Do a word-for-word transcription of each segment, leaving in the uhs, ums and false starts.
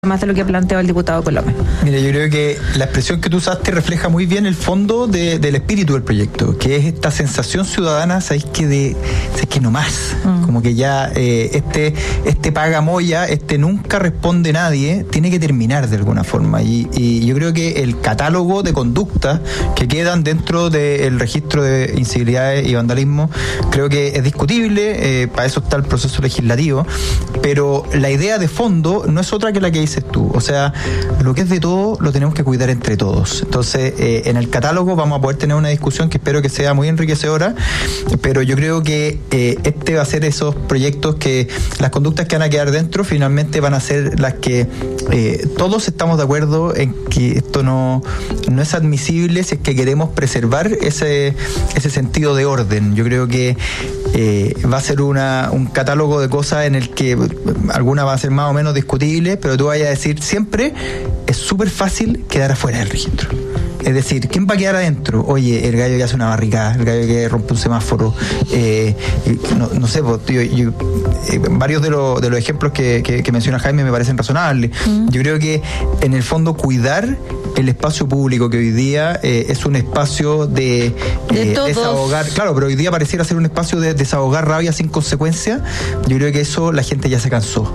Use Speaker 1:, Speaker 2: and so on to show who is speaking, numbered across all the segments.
Speaker 1: más de lo que ha planteado el diputado Coloma.
Speaker 2: Mira, yo creo que la expresión que tú usaste refleja muy bien el fondo de, del espíritu del proyecto, que es esta sensación ciudadana, ¿sabéis que de, ¿sabéis que no más? Mm. Como que ya eh, este, este paga moya, este nunca responde nadie, tiene que terminar de alguna forma. Y, y yo creo que el catálogo de conductas que quedan dentro del registro de incivilidades y vandalismo, creo que es discutible, eh, para eso está el proceso legislativo, pero la idea de fondo no es otra que la que dices tú. O sea, lo que es de todo lo tenemos que cuidar entre todos. Entonces, eh, en el catálogo vamos a poder tener una discusión que espero que sea muy enriquecedora, pero yo creo que eh, este va a ser esos proyectos que las conductas que van a quedar dentro finalmente van a ser las que eh, todos estamos de acuerdo en que esto no, no es admisible si es que queremos preservar ese, ese sentido de orden. Yo creo que eh, va a ser una, un catálogo de cosas en el que alguna va a ser más o menos discutible, pero tú vayas a decir siempre, es súper fácil quedar afuera del registro. Es decir, ¿quién va a quedar adentro? Oye, el gallo que hace una barricada, el gallo que rompe un semáforo, eh, no, no sé, pues, tío, yo, eh, varios de, lo, de los ejemplos que, que, que menciona Jaime me parecen razonables. Mm. Yo creo que en el fondo cuidar el espacio público, que hoy día eh, es un espacio de, eh,
Speaker 1: de
Speaker 2: desahogar, claro, pero hoy día pareciera ser un espacio de desahogar rabia sin consecuencia. Yo creo que eso la gente ya se cansó.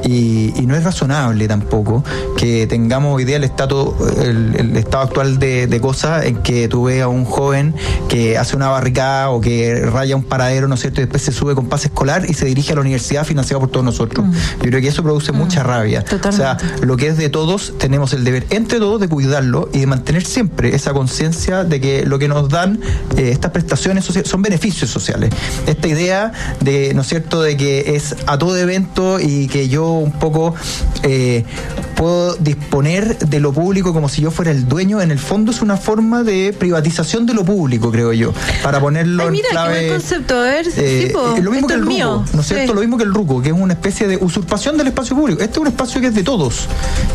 Speaker 2: Y, y no es razonable tampoco que tengamos hoy día el estado, el, el estado actual de, de cosas en que tú ves a un joven que hace una barricada o que raya un paradero, ¿no es cierto?, y después se sube con pase escolar y se dirige a la universidad financiada por todos nosotros. Mm. Yo creo que eso produce mm. mucha rabia. Totalmente. O sea, lo que es de todos, tenemos el deber entre todos de cuidarlo y de mantener siempre esa conciencia de que lo que nos dan eh, estas prestaciones sociales son beneficios sociales. Esta idea de, ¿no es cierto?, de que es a todo evento y que yo un poco eh, puedo disponer de lo público como si yo fuera el dueño, en el fondo es una forma de privatización de lo público, creo yo, para ponerlo. Ay,
Speaker 1: mira,
Speaker 2: en clave.
Speaker 1: Qué buen concepto, a ver,
Speaker 2: eh,
Speaker 1: sí, po,
Speaker 2: lo mismo que el
Speaker 1: mío.
Speaker 2: ruco, ¿no es cierto? Sí. Lo mismo que el ruco, que es una especie de usurpación del espacio público. Este es un espacio que es de todos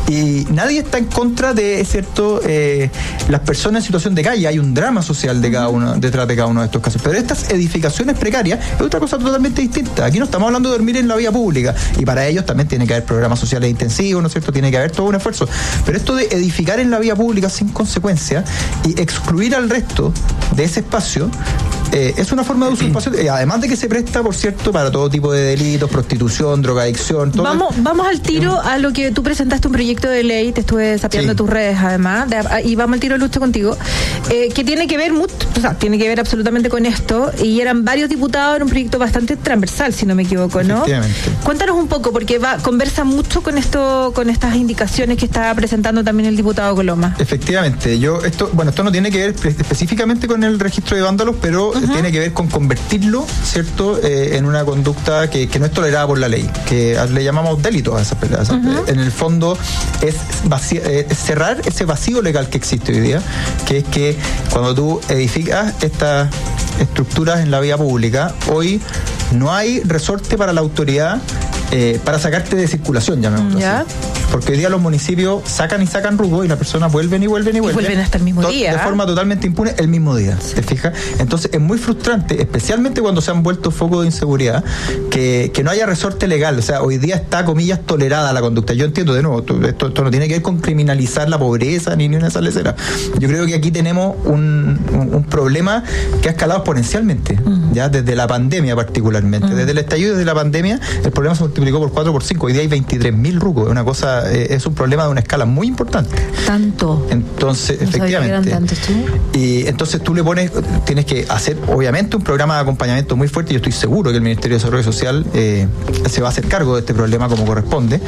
Speaker 2: y nadie está en contra de, es cierto, eh, las personas en situación de calle. Hay un drama social de cada uno, detrás de cada uno de estos casos, pero estas edificaciones precarias es otra cosa totalmente distinta. Aquí no estamos hablando de dormir en la vía pública y para ellos también tiene que haber programas sociales intensivos, ¿no es cierto? Tiene que haber todo un esfuerzo, pero esto de edificar en la vía pública sin consecuencia y excluir al resto de ese espacio eh, es una forma de usurpación, eh, además de que se presta, por cierto, para todo tipo de delitos, prostitución, drogadicción, todo.
Speaker 1: Vamos, el... vamos al tiro a lo que tú presentaste, un proyecto de ley, te estuve sapeando sí. tus redes además, de, y vamos al tiro al lucho contigo, eh, que tiene que ver mucho, o sea, tiene que ver absolutamente con esto, y eran varios diputados, era un proyecto bastante transversal, si no me equivoco, ¿no? Cuéntanos un poco, porque va, conversa mucho con esto, con estas indicaciones que está presentando también el diputado Coloma.
Speaker 2: Efectivamente, yo esto, bueno, esto no tiene que ver específicamente con el registro de vándalos, pero uh-huh. tiene que ver con convertirlo, ¿cierto?, eh, en una conducta que, que no es tolerada por la ley, que le llamamos delitos a esas peleas. Uh-huh. En el fondo es, vaci- es cerrar ese vacío legal que existe hoy día, que es que cuando tú edificas estas estructuras en la vía pública, hoy no hay resorte para la autoridad eh, para sacarte de circulación, llamémoslo
Speaker 1: ¿Ya?
Speaker 2: así. Porque hoy día los municipios sacan y sacan rucos y las personas vuelven y vuelven y vuelven.
Speaker 1: Y vuelven hasta el mismo
Speaker 2: to-
Speaker 1: día.
Speaker 2: De forma totalmente impune el mismo día, sí. ¿Te fijas? Entonces es muy frustrante, especialmente cuando se han vuelto focos de inseguridad, que, que no haya resorte legal. O sea, hoy día está, comillas, tolerada la conducta. Yo entiendo, de nuevo, esto, esto no tiene que ver con criminalizar la pobreza ni, ni una salecera. Yo creo que aquí tenemos un, un, un problema que ha escalado exponencialmente, uh-huh. ya desde la pandemia particularmente. Uh-huh. Desde el estallido de la pandemia, el problema se multiplicó por cuatro, por cinco. Hoy día hay veintitrés mil rucos. Es una cosa, eh, es un problema de una escala muy importante.
Speaker 1: Tanto.
Speaker 2: Entonces,
Speaker 1: no
Speaker 2: efectivamente.
Speaker 1: Tantos, ¿tú?
Speaker 2: Y entonces tú le pones, tienes que hacer, obviamente, un programa de acompañamiento muy fuerte. Yo estoy seguro que el Ministerio de Desarrollo Social eh, se va a hacer cargo de este problema como corresponde.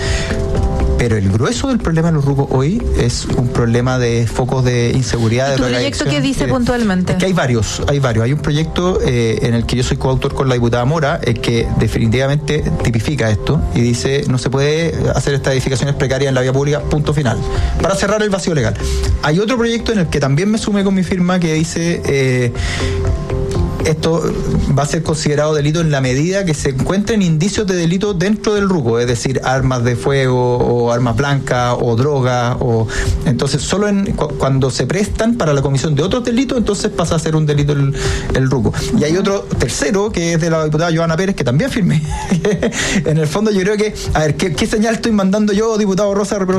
Speaker 2: Pero el grueso del problema de los rucos hoy es un problema de focos de inseguridad.
Speaker 1: ¿Tu
Speaker 2: de
Speaker 1: proyecto qué dice
Speaker 2: eh,
Speaker 1: puntualmente?
Speaker 2: Es que hay varios, hay varios. Hay un proyecto eh, en el que yo soy coautor con la diputada Mora, eh, que definitivamente tipifica esto y dice no se puede hacer estas edificaciones precarias en la vía pública, punto final, para cerrar el vacío legal. Hay otro proyecto en el que también me sumé con mi firma que dice... Eh, esto va a ser considerado delito en la medida que se encuentren indicios de delito dentro del RUCO, es decir, armas de fuego o armas blancas o drogas, o entonces solo en, cu- cuando se prestan para la comisión de otros delitos, entonces pasa a ser un delito el, el RUCO. Y hay otro tercero que es de la diputada Joana Pérez, que también firmé. En el fondo yo creo que, a ver, ¿qué, qué señal estoy mandando yo, diputado Rosa,